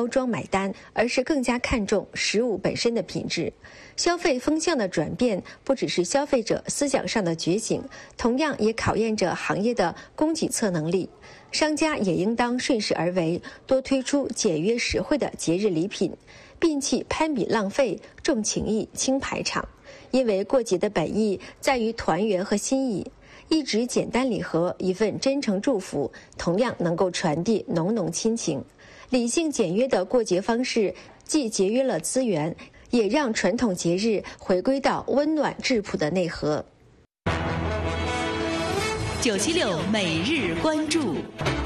包装买单，而是更加看重食物本身的品质。消费风向的转变不只是消费者思想上的觉醒，同样也考验着行业的供给侧能力。商家也应当顺势而为，多推出简约实惠的节日礼品，摒弃攀比浪费、重情义轻排场。因为过节的本意在于团圆和心意，一纸简单礼盒，一份真诚祝福，同样能够传递浓浓亲情。理性简约的过节方式，既节约了资源，也让传统节日回归到温暖质朴的内核。 976每日关注。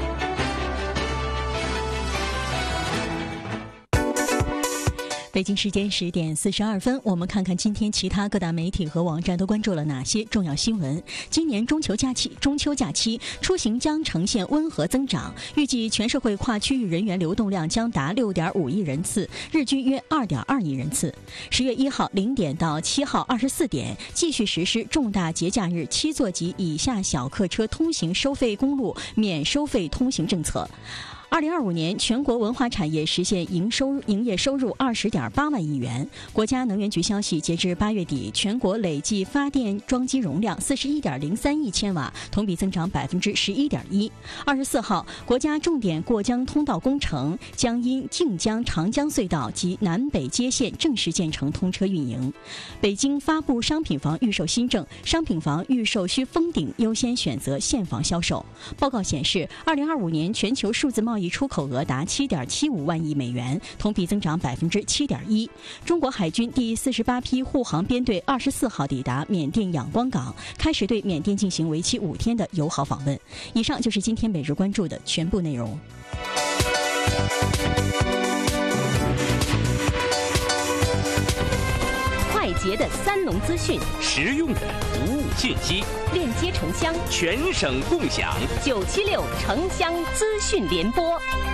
北京时间10点42分，我们看看今天其他各大媒体和网站都关注了哪些重要新闻。今年中秋假期出行将呈现温和增长，预计全社会跨区域人员流动量将达 6.5 亿人次，日均约 2.2 亿人次。10月1号0点到7号24点继续实施重大节假日7座及以下小客车通行收费公路免收费通行政策。2025年全国文化产业实现营业收入 20.8 万亿元。国家能源局消息，截至8月底，全国累计发电装机容量 41.03 亿千瓦，同比增长 11.1%。24号，国家重点过江通道工程将因靖江长江隧道及南北接线正式建成通车运营。北京发布商品房预售新政，商品房预售需封顶优先选择现房销售。报告显示，2025年全球数字贸易出口额达 7.75 万亿美元，同比增长 7.1%。中国海军第48批护航编队24号抵达缅甸仰光港，开始对缅甸进行为期5天的友好访问。以上就是今天每日关注的全部内容。 快捷的三农资讯， 实用的服务信息， 链接城乡， 全省共享。 976城乡资讯联播。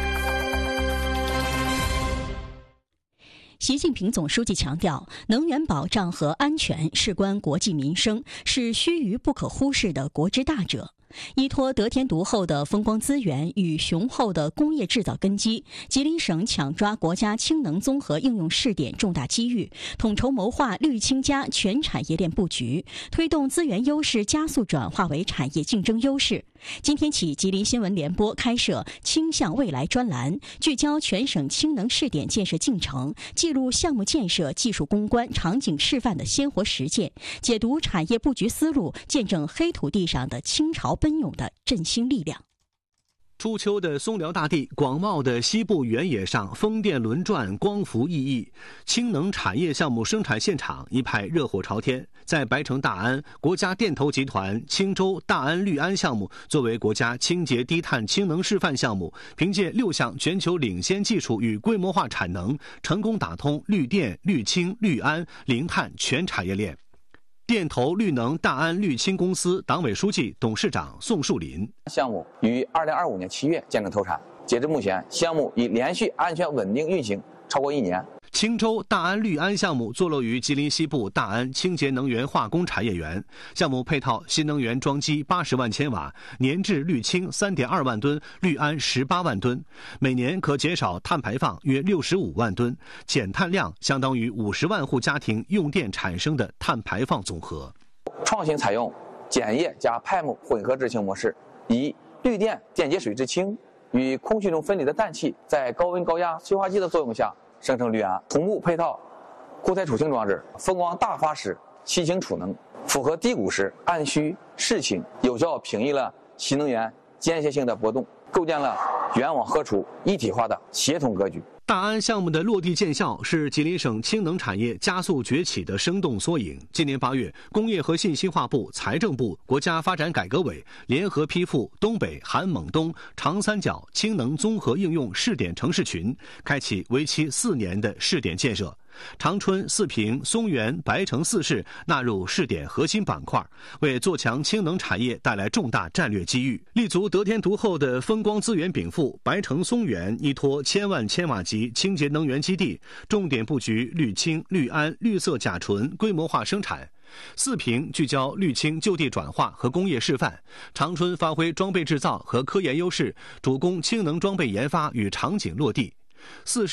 习近平总书记强调，能源保障和安全事关国计民生，是须臾不可忽视的国之大者。依托得天独厚的风光资源与雄厚的工业制造根基，吉林省抢抓国家氢能综合应用试点重大机遇，统筹谋划绿氢加全产业链布局，推动资源优势加速转化为产业竞争优势。今天起，吉林新闻联播开设氢向未来专栏，聚焦全省氢能试点建设进程，记录项目建设、技术攻关、场景示范的鲜活实践，解读产业布局思路，见证黑土地上的倾巢奔涌的振兴力量。 初秋的松辽大地，广袤的西部原野上，风电轮转，光伏熠熠。氢能产业项目生产现场一派热火朝天。在白城大安，国家电投集团青州大安绿安项目作为国家清洁低碳氢能示范项目，凭借6项全球领先技术与规模化产能，成功打通绿电、绿氢、绿安、零碳全产业链。电投绿能大安绿氢公司党委书记、董事长宋树林： 项目于2025年7月建成投产，截至目前，项目已连续安全稳定运行超过1年。 青州大安绿安项目坐落于吉林西部大安清洁能源化工产业园，项目配套新能源装机80万千瓦，年制绿氢3.2万吨，绿安18万吨，每年可减少碳排放约65万吨，减碳量相当于50万户家庭用电产生的碳排放总和。 创新采用碱液加派木混合制氢模式，以绿电电解水制氢与空气中分离的氮气在高温高压催化剂的作用下生成绿安，同步配套固态储氢装置，风光大发时吸氢储能，符合低谷时按需释氢，有效平抑了新能源间歇性的波动，构建了源网合储一体化的协同格局。 大安项目的落地见效，是吉林省氢能产业加速崛起的生动缩影。今年8月，工业和信息化部、财政部、国家发展改革委联合批复东北、韩蒙东、长三角氢能综合应用试点城市群，开启为期4年的试点建设。长春、四平、松原、白城4市纳入试点核心板块，为做强氢能产业带来重大战略机遇。立足得天独厚的风光资源禀赋，白城松原依托1000万千瓦级清洁能源基地，重点布局绿氢、绿安、绿色甲醇规模化生产。四平聚焦绿氢就地转化和工业示范，长春发挥装备制造和科研优势，主攻氢能装备研发与场景落地。4市